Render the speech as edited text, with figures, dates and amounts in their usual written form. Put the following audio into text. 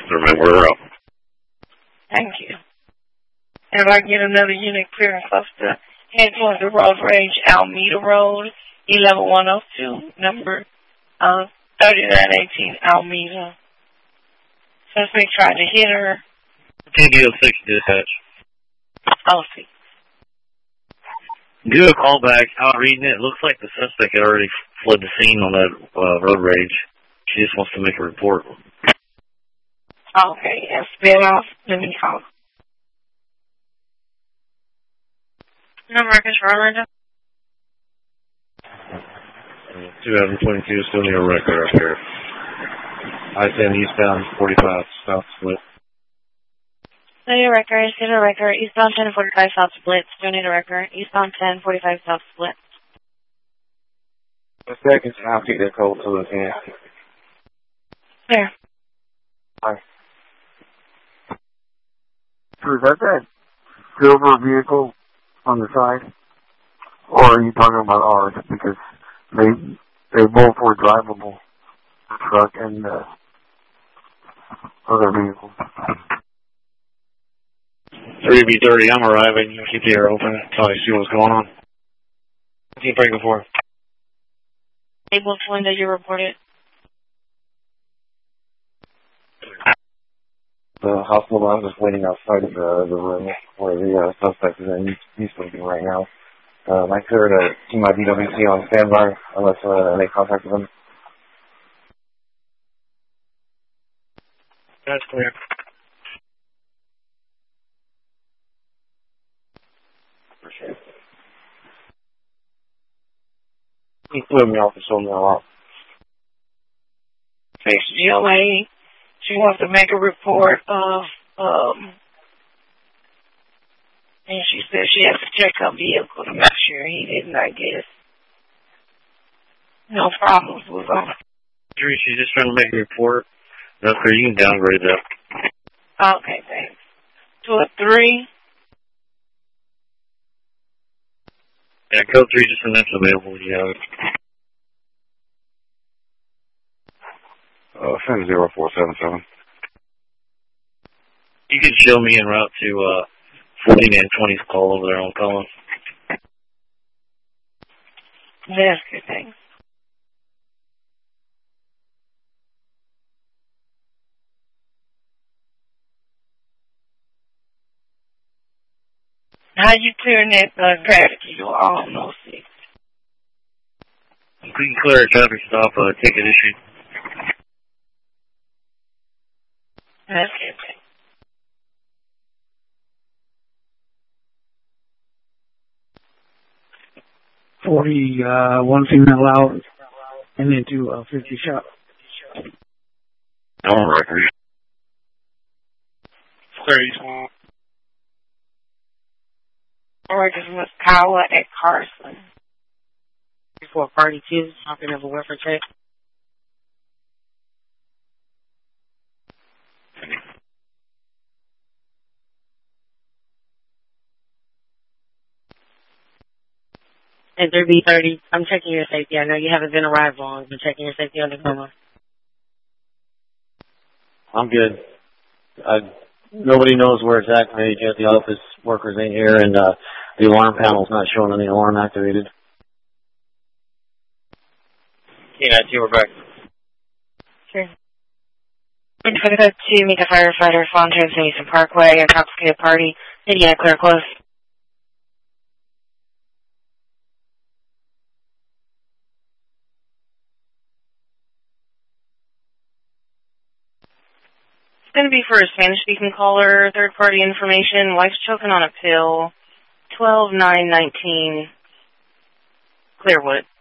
Remember, we're up. Thank you. If I get another unit clear and close to head towards the road rage, Alameda Road, 11102, number 3918, Alameda. Suspect tried to hit her. TD06 dispatch. Oh, see. Do a callback. Out reading it, looks like the suspect had already fled the scene on that road rage. She just wants to make a report. Okay, yeah, spit off. Let me call. No records for Orlando. 2022, still need a record up here. I-10 eastbound 45 south split. Still need a record, eastbound 1045 south split. Still need a record, eastbound 1045 south split. The second, I'll take that code to the end. There. Hi. So is that silver vehicle on the side? Or are you talking about ours? Because they both were drivable, truck and other vehicles. 3B30, I'm arriving. You keep the air open until I see what's going on. Keep breaking for. Able to window you reported. The hospital, I'm just waiting outside of the room where the suspect is in. He's sleeping right now. I clear to keep my DWC on standby unless they contact them. That's clear. Appreciate it. He flew me off and showed me a lot. Thanks, GLA. She wants to make a report of, and she said she has to check her vehicle to make sure he didn't, I guess. No problems with her. She's just trying to make a report. That's where you can downgrade that. Okay, thanks. To a 3. Yeah, code 3 just when that's available. Yeah. Send 0477. You can show me en route to 4920's call over there on Collins. That's good, thanks. How you clearing that traffic? You almost 6. We can clear a traffic stop, ticket issue. That's good, thanks. 41 female out, and then do 50 shot. On record. 30 Or just Miss Kyle at Carson. Before party 2, talking of a welfare check. And 3B30, I'm checking your safety. I know you haven't been arrived long, but checking your safety on the camera. I'm good. Nobody knows where it's activated yet. The office workers ain't here, and the alarm panel's not showing any alarm activated. Yeah, we're back. Sure. And for the to meet the firefighter, Fontaine Mason Parkway, intoxicated party. Indiana clear close. It's going to be for a Spanish-speaking caller, third-party information, wife's choking on a pill, 12-9-19, Clearwood.